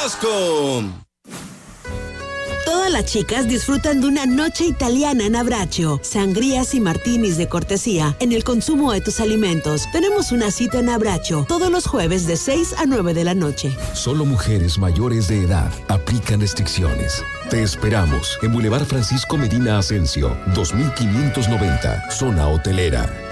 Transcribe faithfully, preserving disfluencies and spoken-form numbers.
Costco. Todas las chicas disfrutan de una noche italiana en Abraccio. Sangrías y martinis de cortesía en el consumo de tus alimentos. Tenemos una cita en Abraccio todos los jueves de seis a nueve de la noche. Solo mujeres mayores de edad aplican restricciones. Te esperamos en Boulevard Francisco Medina Asensio, dos mil quinientos noventa, zona hotelera.